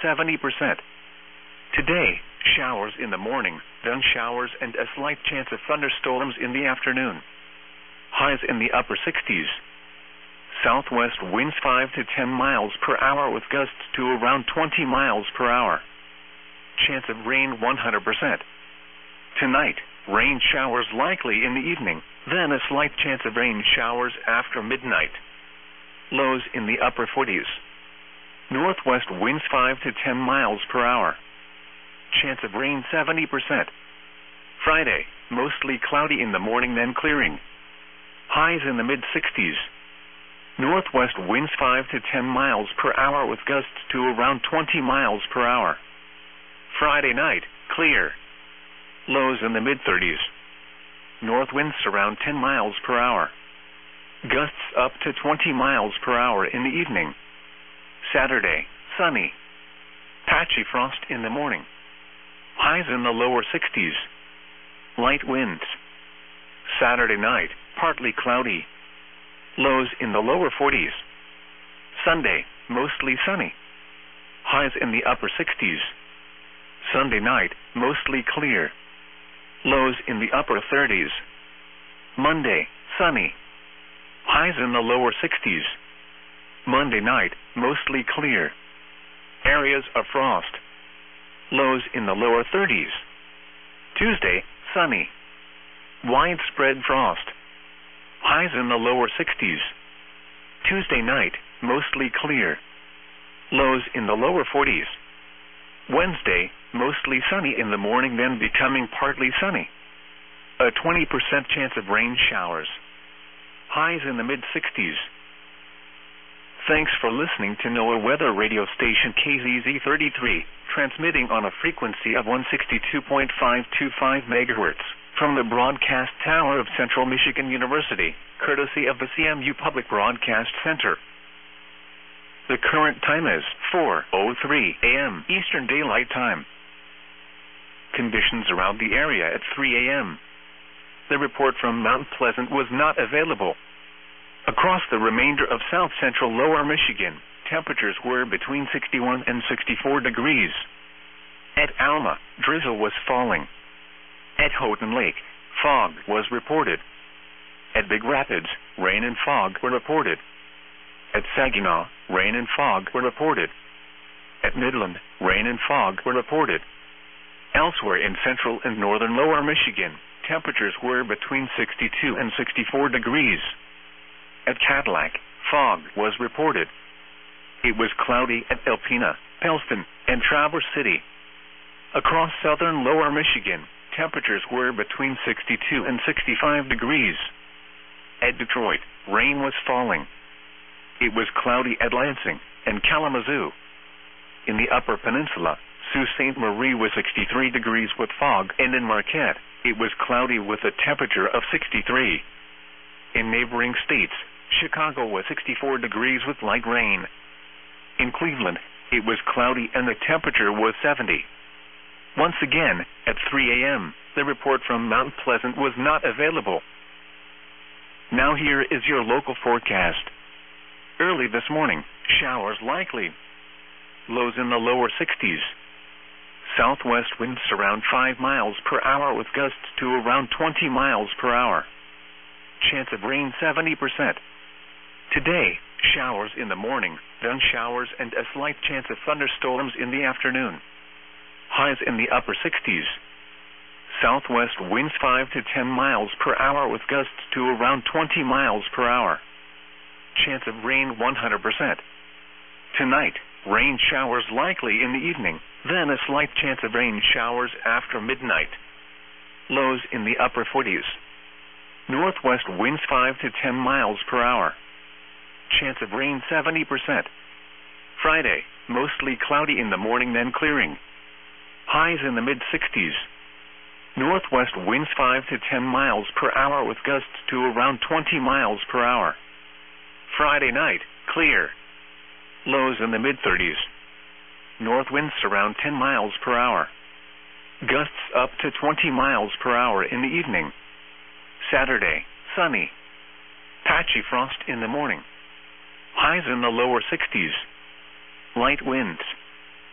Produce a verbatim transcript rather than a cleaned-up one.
seventy percent. Today, showers in the morning, then showers and a slight chance of thunderstorms in the afternoon. Highs in the upper sixties. Southwest winds five to ten miles per hour with gusts to around twenty miles per hour. Chance of rain one hundred percent. Tonight, rain showers likely in the evening, then a slight chance of rain showers after midnight. Lows in the upper forties. Northwest winds five to ten miles per hour. Chance of rain seventy percent. Friday, mostly cloudy in the morning then clearing. Highs in the mid-sixties. Northwest winds five to ten miles per hour with gusts to around twenty miles per hour. Friday night, clear. Lows in the mid-thirties. North winds around ten miles per hour. Gusts up to twenty miles per hour in the evening. Saturday, sunny. Patchy frost in the morning. Highs in the lower sixties. Light winds. Saturday night, partly cloudy. Lows in the lower forties. Sunday, mostly sunny. Highs in the upper sixties. Sunday night, mostly clear. Lows in the upper thirties. Monday, sunny. Highs in the lower sixties. Monday night, mostly clear. Areas of frost. Lows in the lower thirties. Tuesday, sunny. Widespread frost. Highs in the lower sixties. Tuesday night, mostly clear. Lows in the lower forties. Wednesday, mostly sunny in the morning then becoming partly sunny. A twenty percent chance of rain showers. Highs in the mid-sixties. Thanks for listening to NOAA Weather Radio Station K Z Z thirty-three, transmitting on a frequency of one sixty-two point five two five megahertz from the broadcast tower of Central Michigan University, courtesy of the C M U Public Broadcast Center. The current time is four oh three a m Eastern Daylight Time. Conditions around the area at three a m The report from Mount Pleasant was not available. Across the remainder of south-central lower Michigan, temperatures were between sixty-one and sixty-four degrees. At Alma, drizzle was falling. At Houghton Lake, fog was reported. At Big Rapids, rain and fog were reported. At Saginaw, rain and fog were reported. At Midland, rain and fog were reported. Elsewhere in central and northern lower Michigan, temperatures were between sixty-two and sixty-four degrees. At Cadillac, fog was reported. It was cloudy at Alpena, Pellston, and Traverse City. Across southern lower Michigan, temperatures were between sixty-two and sixty-five degrees. At Detroit, rain was falling. It was cloudy at Lansing and Kalamazoo. In the Upper Peninsula, Sault Ste. Marie was sixty-three degrees with fog, and in Marquette, it was cloudy with a temperature of sixty-three. In neighboring states, Chicago was sixty-four degrees with light rain. In Cleveland, it was cloudy and the temperature was seventy. Once again, at three a m, the report from Mount Pleasant was not available. Now here is your local forecast. Early this morning, showers likely. Lows in the lower sixties. Southwest winds around five miles per hour with gusts to around twenty miles per hour. Chance of rain seventy percent. Today, showers in the morning, then showers and a slight chance of thunderstorms in the afternoon. Highs in the upper sixties. Southwest winds five to ten miles per hour with gusts to around twenty miles per hour. Chance of rain one hundred percent. Tonight, rain showers likely in the evening, then a slight chance of rain showers after midnight. Lows in the upper forties. Northwest winds five to ten miles per hour. Chance of rain seventy percent. Friday, mostly cloudy in the morning then clearing. Highs in the mid-sixties. Northwest winds five to ten miles per hour with gusts to around twenty miles per hour. Friday night, clear. Lows in the mid-thirties. North winds around ten miles per hour. Gusts up to twenty miles per hour in the evening. Saturday, sunny. Patchy frost in the morning. Highs in the lower sixties. Light winds.